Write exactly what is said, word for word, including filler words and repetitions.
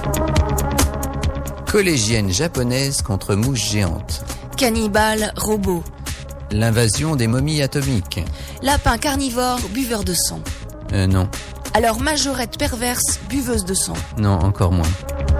Collégienne japonaise contre mouche géante. Cannibale robot. L'invasion des momies atomiques. Lapin carnivore buveur de sang. Euh, non. Alors majorette perverse buveuse de sang. Non, encore moins.